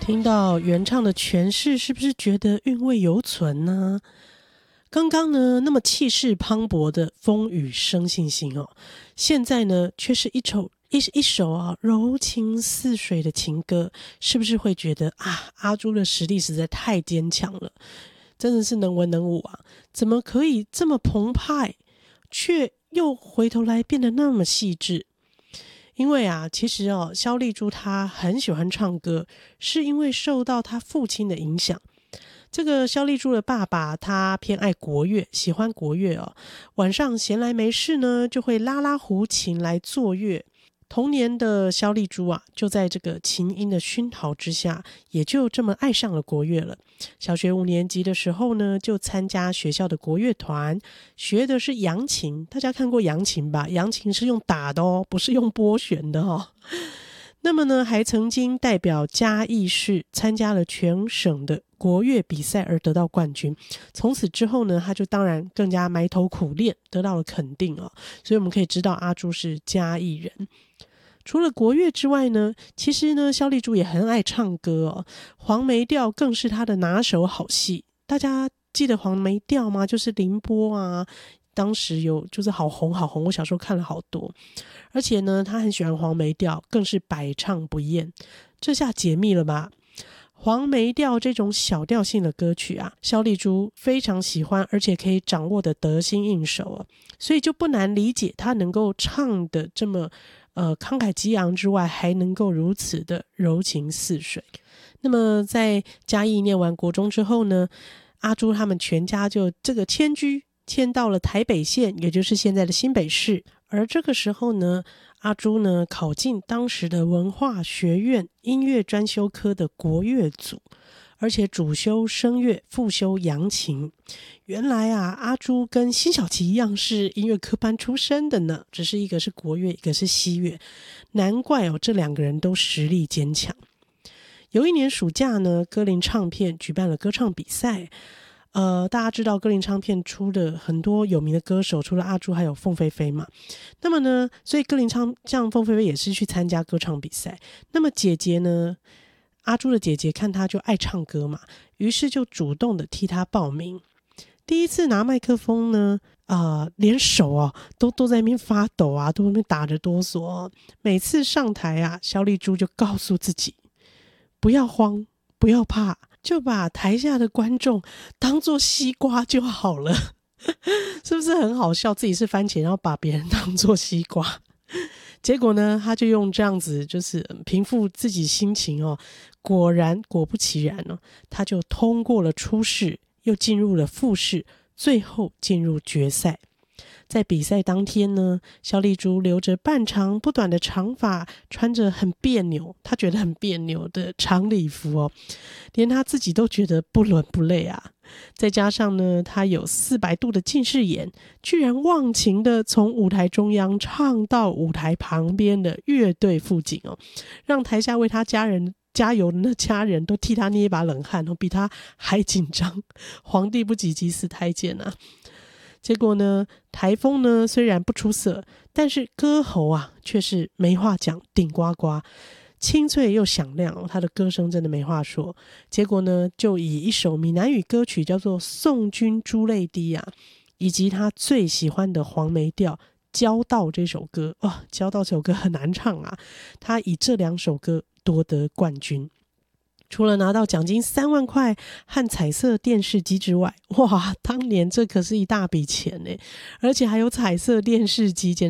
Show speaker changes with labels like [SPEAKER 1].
[SPEAKER 1] 听到原唱的诠释，是不是觉得韵味犹存呢？刚刚呢，那么气势磅礴的风雨生信心哦，现在呢，却是一首啊柔情似水的情歌，是不是会觉得啊，阿朱的实力实在太坚强了，真的是能文能武啊，怎么可以这么澎湃，却又回头来变得那么细致？因为啊，其实哦，萧丽珠她很喜欢唱歌，是因为受到她父亲的影响。这个萧丽珠的爸爸他偏爱国乐，喜欢国乐哦。晚上闲来没事呢，就会拉胡琴来作乐。童年的萧丽珠啊，就在这个琴音的熏陶之下，也就这么爱上了国乐了。小学5年级的时候呢，就参加学校的国乐团，学的是扬琴。大家看过扬琴吧？扬琴是用打的哦，不是用拨弦的哦。那么呢，还曾经代表嘉义市参加了全省的国乐比赛而得到冠军。从此之后呢，他就当然更加埋头苦练，得到了肯定哦。所以我们可以知道阿朱是嘉义人。除了国乐之外呢，其实呢，萧丽珠也很爱唱歌哦。黄梅调更是她的拿手好戏。大家记得黄梅调吗？就是凌波啊，当时有就是好红，我小时候看了好多。而且呢，她很喜欢黄梅调，更是百唱不厌。这下解密了吧？黄梅调这种小调性的歌曲啊，萧丽珠非常喜欢，而且可以掌握的得心应手啊，所以就不难理解她能够唱的这么慷慨激昂之外，还能够如此的柔情似水。那么在嘉义念完国中之后呢，阿朱他们全家就这个迁到了台北县，也就是现在的新北市。而这个时候呢，阿朱呢考进当时的文化学院音乐专修科的国乐组，而且主修声乐，副修扬琴。原来啊，阿朱跟辛晓琪一样是音乐科班出身的呢，只是一个是国乐，一个是西乐。难怪哦，这两个人都实力坚强。有一年暑假呢，歌林唱片举办了歌唱比赛。大家知道歌林唱片出了很多有名的歌手，除了阿朱还有凤飞飞嘛。那么呢，所以歌林唱像凤飞飞也是去参加歌唱比赛。那么姐姐呢，阿朱的姐姐看她就爱唱歌嘛，于是就主动的替她报名。第一次拿麦克风呢，连手啊都在那边发抖啊，都在那边打着哆嗦哦。每次上台啊，萧丽珠就告诉自己不要慌，不要怕，就把台下的观众当作西瓜就好了。是不是很好笑？自己是番茄，然后把别人当作西瓜。结果呢，他就用这样子就是平复自己心情哦。果不其然哦，他就通过了初试，又进入了复试，最后进入决赛。在比赛当天呢，萧丽珠留着半长不短的长发，穿着很别扭，她觉得很别扭的长礼服哦，连她自己都觉得不伦不类啊。再加上呢，她有400度的近视眼，居然忘情的从舞台中央唱到舞台旁边的乐队附近哦，让台下为她加油的那家人都替她捏一把冷汗哦，比她还紧张。皇帝不急急死太监啊。结果呢，台风呢虽然不出色，但是歌喉啊却是没话讲，顶呱呱，清脆又响亮哦，他的歌声真的没话说。结果呢，就以一首闽南语歌曲叫做《送君珠泪滴》啊，以及他最喜欢的黄梅调《交道》这首歌，交道这首歌很难唱啊，他以这2首歌夺得冠军。除了拿到奖金3万块和彩色电视机之外，哇，当年这可是一大笔钱耶，而且还有彩色电视机，简